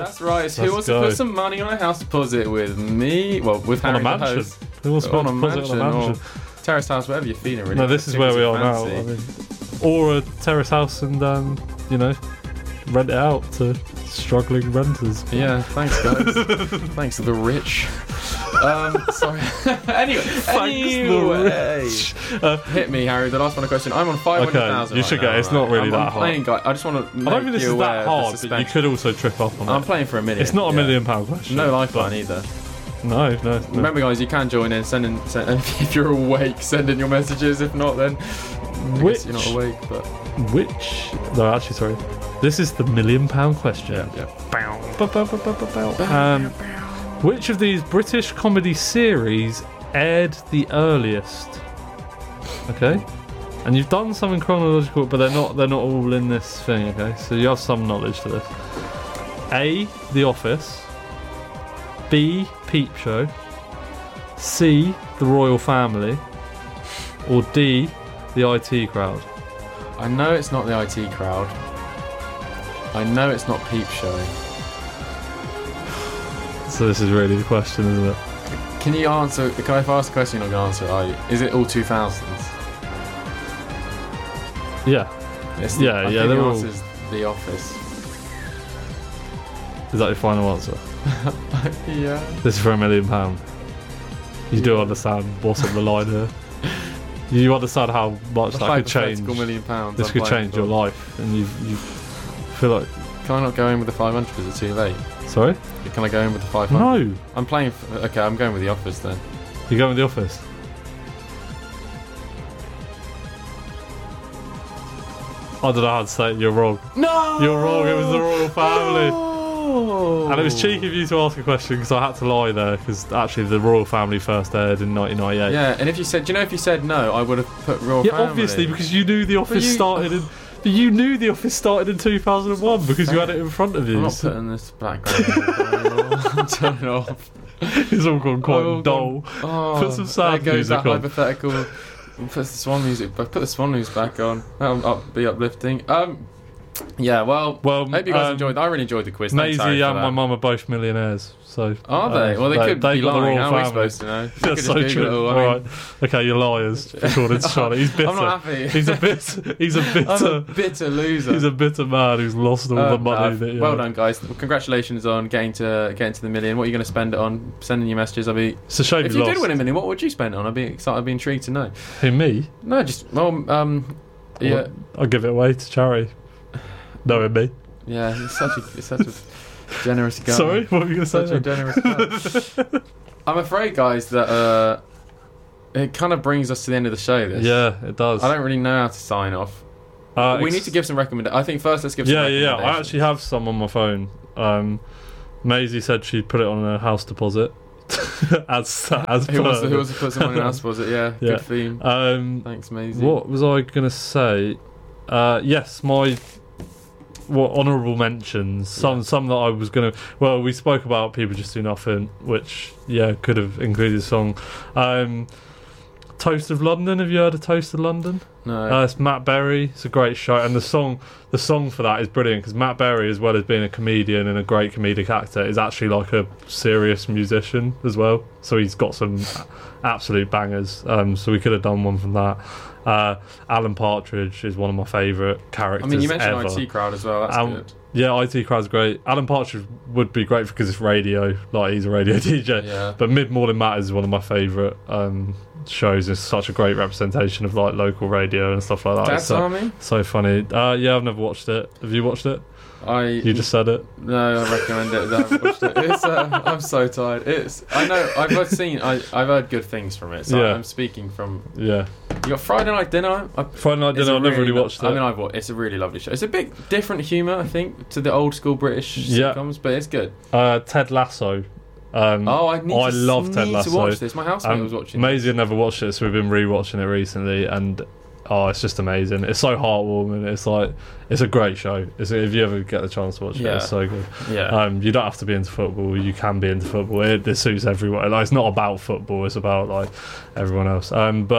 That's right. Who wants to put some money on a house deposit with me? Well, with Harry on a mansion. the host. Who wants to put on a mansion? or terrace house, whatever you're feeling. Really. No, this is where we are now. I mean, or a terrace house and rent it out to struggling renters. Yeah, thanks guys. Thanks to the rich. Sorry. anyway. Hit me, Harry. The last one question. I'm on 500,000. Okay, you should get it. It's not really that hard. I just want to. I don't think this is that hard, but you could also trip up on it. I'm playing for $1 million. It's not a £1 million question. No lifeline either. No. Remember, guys, you can join in. Send if you're awake, send in your messages. If not, then I guess you're not awake. But No, actually, sorry. This is the £1 million question. Yeah. Which of these British comedy series aired the earliest? Okay, and you've done something chronological, but they're not all in this thing. Okay, so you have some knowledge to this. A. The Office. B. Peep Show. C. The Royal Family. Or D. The IT Crowd. I know it's not the IT Crowd. I know it's not Peep Show. So this is really the question, isn't it? Can you answer? Can I ask a question? You're not going to answer it. Is it all 2000s? Yeah. I think they're the all. answer is The Office. Is that your final answer? Yeah. This is for £1 million. You do understand what's on the line here. You understand how much that could change. £1 million. This could change your life, and you feel like. Can I not go in with the 500? Is it too late? Sorry? Can I go in with the 500? No. I'm playing. Okay, I'm going with The Office then. You're going with The Office? I don't know how to say it. You're wrong. No! You're wrong. It was the Royal Family. Oh. And it was cheeky of you to ask a question because I had to lie there because actually the Royal Family first aired in 1998. Yeah, and if you said no, I would have put Royal Family. Yeah, obviously, because you knew The Office started in... You knew The Office started in 2001 because you had it in front of you. I'm not putting this background. I'm turning off. It's all gone quite dull. Put some sad music on. Hypothetical. Put the Swan music. Put the Swan news back on. That'll be uplifting. Yeah. Well. Hope you guys enjoyed. I really enjoyed the quiz. Maisie and my mum are both millionaires. So are they? Well, they could be lying. How are we supposed to know? That's so true. All right. Okay, you're liars. According to Charlie, he's bitter. I'm not happy. He's a bitter. I'm a bitter loser. He's a bitter man who's lost all the money. Well done, guys. Congratulations on getting to the $1 million. What are you going to spend it on? Send in your messages. It's a shame if you did win $1 million, what would you spend it on? I'd be excited. I'd be intrigued to know. Who, me? No, just yeah. I'll give it away to charity. Knowing me. Yeah, he's such a generous guy. Sorry, what were you going to say? Such a generous guy. I'm afraid, guys, that it kind of brings us to the end of the show. This. Yeah, it does. I don't really know how to sign off. We need to give some recommendations. I think first let's give some recommendations. Yeah. I actually have some on my phone. Maisie said she'd put it on her house deposit. as who wants to put someone in house deposit? Yeah, good theme. Thanks, Maisie. What was I going to say? Yes, my... honourable mentions. Some that I was going to... Well, we spoke about People Just Do Nothing, which, could have included a song. Toast of London. Have you heard of Toast of London? No. It's Matt Berry. It's a great show. And the song for that is brilliant because Matt Berry, as well as being a comedian and a great comedic actor, is actually like a serious musician as well. So he's got some absolute bangers. So we could have done one from that. Alan Partridge is one of my favourite characters. I mean, you mentioned ever. IT Crowd as well. That's good. Yeah, IT Crowd's great. Alan Partridge would be great because it's radio. Like, he's a radio DJ. Yeah. But Mid Morning Matters is one of my favourite shows. It's such a great representation of like local radio and stuff like that. Dad's Army? So funny. Yeah, I've never watched it. Have you watched it? You just said it. No, I recommend it. I haven't watched it. It's, I'm so tired. I know. I've heard good things from it. So I'm speaking from. Yeah. You got Friday Night Dinner. Friday Night Dinner. I've never really watched it. I mean, it's a really lovely show. It's a bit different humour, I think, to the old school British sitcoms, but it's good. Ted Lasso. I love Ted Lasso. To watch this. My housemate was watching. Maisie had never watched it, so we've been rewatching it recently, and it's just amazing. It's so heartwarming. It's a great show. If you ever get the chance to watch it, it's so good. Yeah. You don't have to be into football. You can be into football. It suits everyone. Like, it's not about football. It's about like everyone else.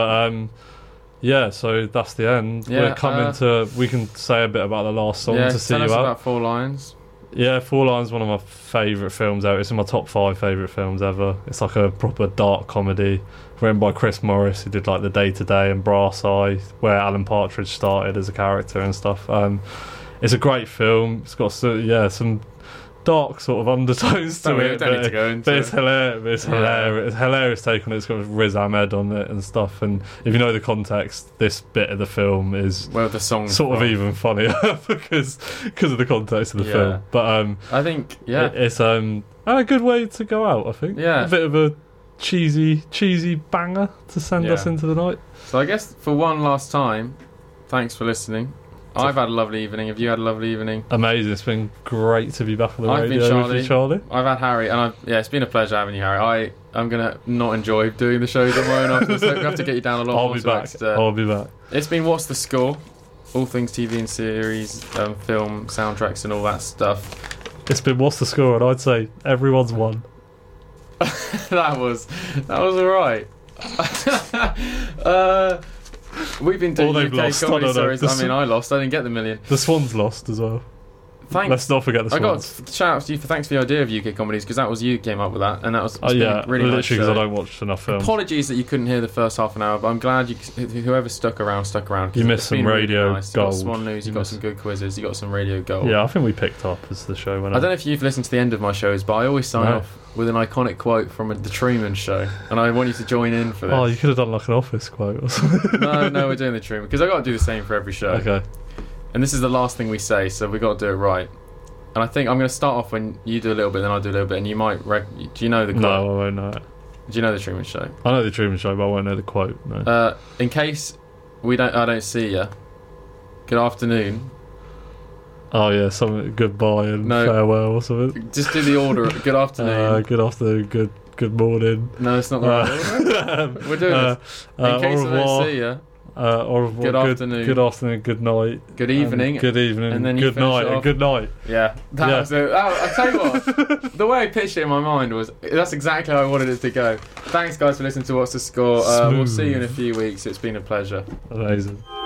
Yeah, so that's the end. Yeah, We're coming to. We can say a bit about the last song to see you out. Tell us about 4 Lions. Yeah, Four Lions is one of my favourite films ever. It's in my top 5 favourite films ever. It's like a proper dark comedy written by Chris Morris, who did like The Day to Day and Brass Eye, where Alan Partridge started as a character and stuff. It's a great film. It's got some dark sort of undertones to it, don't need to go into but it's hilarious. It's hilarious. It's a hilarious take on it. It's got Riz Ahmed on it and stuff. And if you know the context, this bit of the film is the song sort of even funnier because of the context of the film. But I think it's a good way to go out. I think a bit of a cheesy banger to send us into the night. So I guess for one last time, thanks for listening. I've had a lovely evening. Have you had a lovely evening? Amazing. It's been great to be back on the radio. I've been Charlie. I've had Harry, and it's been a pleasure having you, Harry. I'm gonna not enjoy doing the shows on my own after this. We have to get you down a lot more. I'll be back. It's been What's the Score? All things TV and series, film, soundtracks, and all that stuff. It's been What's the Score? And I'd say everyone's won. that was alright. We've been doing UK comedy stories. I lost. I didn't get the million. The Swans lost as well. Thanks. Let's not forget the Swans. I got shout out to you thanks for the idea of UK comedies, because that was you came up with that, and that was really literally nice because I don't watch enough films. Apologies that you couldn't hear the first half an hour, but I'm glad whoever stuck around. You missed some radio nice. gold. You got Swan News. You got some good quizzes. You got some radio gold. Yeah, I think we picked up as the show went on. I don't know if you've listened to the end of my shows, but I always sign off with an iconic quote from The Truman Show, and I want you to join in for this. Oh, you could have done like an Office quote or something. No, we're doing The Truman, because I've got to do the same for every show. Okay. And this is the last thing we say, so we've got to do it right. And I think I'm going to start off when you do a little bit, then I'll do a little bit, and you might... do you know the quote? No, I won't know it. Do you know The Truman Show? I know The Truman Show, but I won't know the quote, no. In case I don't see you, good afternoon. Oh yeah, something goodbye and farewell or something. Just do the order. Good afternoon. Good afternoon, good morning. No, it's not the right order. We're doing this. In case I don't see you. Au revoir, good afternoon. Good afternoon, good night. Good evening. Good evening. And then good night. And good night. Yeah. Was it. I'll tell you what. The way I pitched it in my mind was that's exactly how I wanted it to go. Thanks guys for listening to What's the Score. We'll see you in a few weeks. It's been a pleasure. Amazing.